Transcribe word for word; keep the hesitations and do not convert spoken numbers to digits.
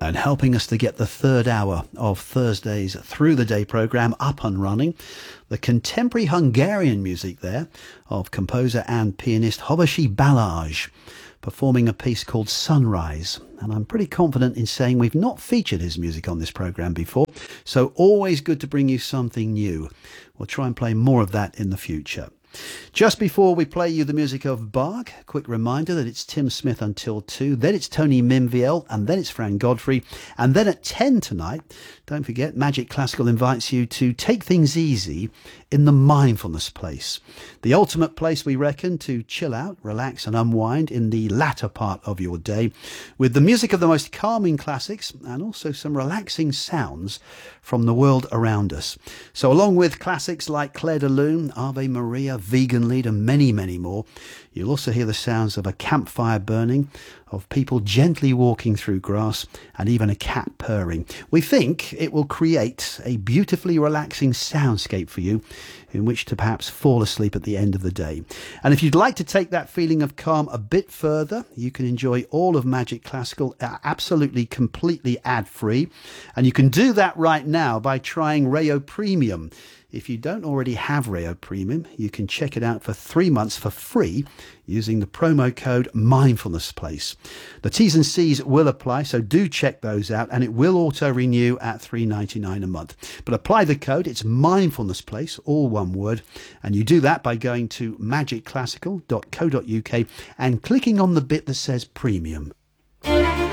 and helping us to get the third hour of Thursday's Through the Day programme up and running. The contemporary Hungarian music there of composer and pianist Hovosi Balázs, performing a piece called Sunrise. And I'm pretty confident in saying we've not featured his music on this programme before, so always good to bring you something new. We'll try and play more of that in the future. Just before we play you the music of Bach, a quick reminder that it's Tim Smith until two, then it's Tony Minviel, and then it's Fran Godfrey, and then at ten tonight, don't forget, Magic Classical invites you to take things easy in the mindfulness place. The ultimate place, we reckon, to chill out, relax and unwind in the latter part of your day with the music of the most calming classics and also some relaxing sounds from the world around us. So along with classics like Clair de Lune, Ave Maria, Vegan Lead and many, many more, you'll also hear the sounds of a campfire burning, of people gently walking through grass, and even a cat purring. We think it will create a beautifully relaxing soundscape for you in which to perhaps fall asleep at the end of the day. And if you'd like to take that feeling of calm a bit further, you can enjoy all of Magic Classical absolutely completely ad-free. And you can do that right now by trying Rayo Premium. If you don't already have Rayo Premium, you can check it out for three months for free using the promo code Mindfulness Place. The T's and C's will apply, so do check those out, and it will auto-renew at three dollars and ninety-nine cents a month. But apply the code, it's Mindfulness Place, all one word, and you do that by going to magic classical dot co dot uk and clicking on the bit that says Premium.